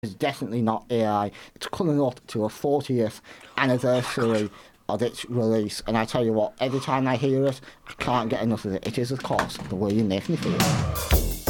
It's definitely not AI. It's coming up to a 40th anniversary of its release, and I tell you what, every time I hear it, I can't get enough of it. It is, of course, the William Nathan Theatre.